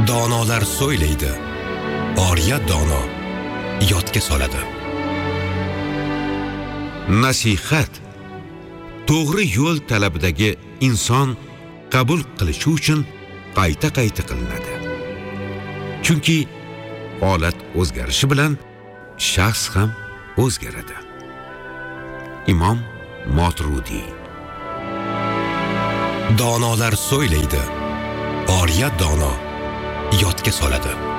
Donolar so'ylaydi, oriya dono yodga soladi. Nasihat to'g'ri yo'l talabidagi inson qabul qilishi uchun qayta qilinadi. Chunki holat o'zgarishi bilan shaxs ham o'zgaradi. Imom Moturudi. Donolar so'ylaydi, oriya dono yodga soladi.